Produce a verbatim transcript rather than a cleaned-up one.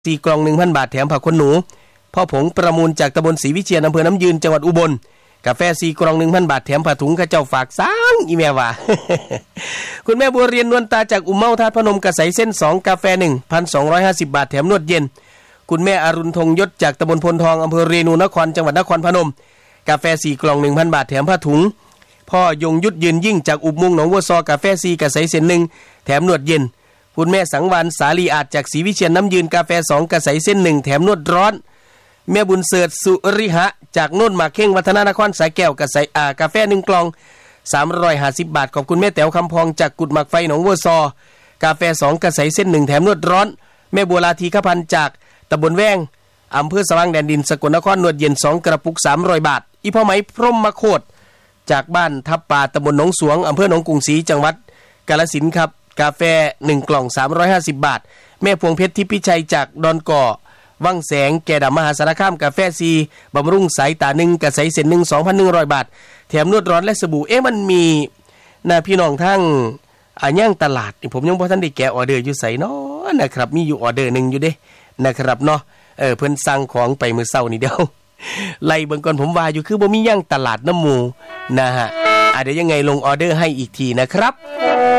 สี่กล่อง หนึ่งพัน บาทแถมผักขนหนูพ่อผงประมูลจากตำบลศรีวิเชียรอำเภอน้ำยืนจังหวัดอุบลกาแฟสี่กล่อง หนึ่งพัน บาทแถมผ้าถุงข้าเจ้าฝากสร้างอีแม่ว่า คุณแม่บัวเรียนนวลตาจากอุเมาธาตุพนมกระใสเส้นสองกาแฟ หนึ่งพันสองร้อยห้าสิบ บาทแถมนวดเย็นคุณแม่อรุณธงยศจากตำบลพลทองอำเภอเรนูนครจังหวัดนครพนมกาแฟสี่กล่อง หนึ่งพัน บาทแถมผ้าถุงพ่อยงยุทธยืนยิ่งจากอุบมุงหนองวัวซอกาแฟสี่กระใสเส้นหนึ่งแถมนวดเย็นคุณแม่สังวานสาลีอาจจากศรีวิเชียรน้ำยืนกาแฟสองกระใสเส้นหนึ่งแถมนวดร้อนแม่บุญเสิร์ชสุริหะจากโน่นหมากเข่งวัฒนานครสายแก้วกระใสอ่ากาแฟหนึ่งกล่องสามร้อยห้าสิบบาทขอบคุณแม่แต๋วคำพองจากกุดหมักไฟหนองวัวซอกาแฟสองกระใสเส้นหนึ่งแถมนวดร้อนแม่บัวลาทีขพันจากตำบลแวงอำเภอสว่างแดนดินสกลนครนวดเย็นสองกระปุกสามร้อยบาทอีพ่อไหมพรหมโคตรจากบ้านทับป่าตำบลหนองสวงอำเภอหนองกรุงศรีจังหวัดกาฬสินธุ์ครับกาแฟหนึ่งกล่องสามร้อยห้าสิบบาทแม่พวงเพชรทิพิชัยจากดอนก่อวังแสงแก่ดำมหาสารคามกาแฟซีบำรุงสายตาหนึ่งกระใสเส้นหนึ่ง สองพันหนึ่งร้อย บาทแถมนวดร้อนและสบู่เอ๊ะมันมีนะพี่น้องทั้งอ่าย่างตลาดผมยังบ่ทันได้แกะออเดอร์อยู่ไสเนาะนะครับมีอยู่ออเดอร์นึงอยู่เด้นะครับเนาะเออเพิ่นสั่งของไปมื้อเช้านี่เดียวไล่เบิ่งก่อนผมว่าอยู่คือบ่มีย่างตลาดน้ำหมูนะฮะอ่ะเดี๋ยวยังไงลงออเดอร์ให้อีกทีนะครับ